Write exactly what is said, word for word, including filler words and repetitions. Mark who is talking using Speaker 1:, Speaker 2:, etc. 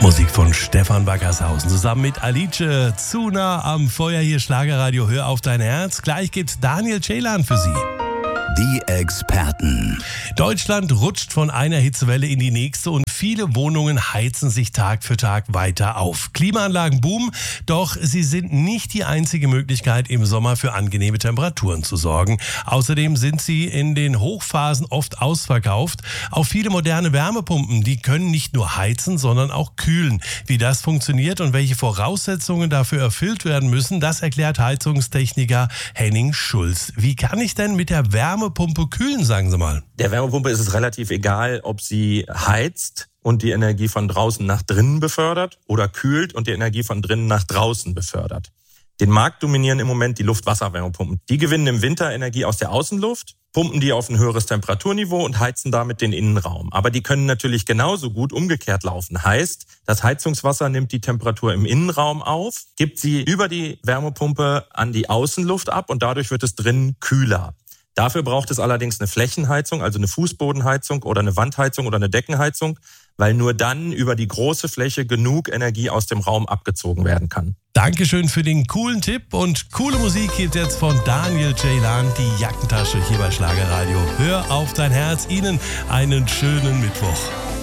Speaker 1: Musik von Stefan Wackershausen zusammen mit Alice. Zu nah am Feuer, hier Schlagerradio. Hör auf dein Herz. Gleich gibt's Daniel Ceylan für Sie.
Speaker 2: Die Experten.
Speaker 1: Deutschland rutscht von einer Hitzewelle in die nächste und viele Wohnungen heizen sich Tag für Tag weiter auf. Klimaanlagen boomen, doch sie sind nicht die einzige Möglichkeit, im Sommer für angenehme Temperaturen zu sorgen. Außerdem sind sie in den Hochphasen oft ausverkauft. Auch viele moderne Wärmepumpen, die können nicht nur heizen, sondern auch kühlen. Wie das funktioniert und welche Voraussetzungen dafür erfüllt werden müssen, das erklärt Heizungstechniker Henning Schulz. Wie kann ich denn mit der Wärmepumpe kühlen, sagen Sie mal?
Speaker 3: Der Wärmepumpe ist es relativ egal, ob sie heizt und die Energie von draußen nach drinnen befördert oder kühlt und die Energie von drinnen nach draußen befördert. Den Markt dominieren im Moment die Luft-Wasser-Wärmepumpen. Die gewinnen im Winter Energie aus der Außenluft, pumpen die auf ein höheres Temperaturniveau und heizen damit den Innenraum. Aber die können natürlich genauso gut umgekehrt laufen. Heißt, das Heizungswasser nimmt die Temperatur im Innenraum auf, gibt sie über die Wärmepumpe an die Außenluft ab und dadurch wird es drinnen kühler. Dafür braucht es allerdings eine Flächenheizung, also eine Fußbodenheizung oder eine Wandheizung oder eine Deckenheizung, weil nur dann über die große Fläche genug Energie aus dem Raum abgezogen werden kann.
Speaker 1: Dankeschön für den coolen Tipp und coole Musik gibt jetzt von Daniel Ceylan, die Jackentasche hier bei Schlagerradio. Hör auf dein Herz, Ihnen einen schönen Mittwoch.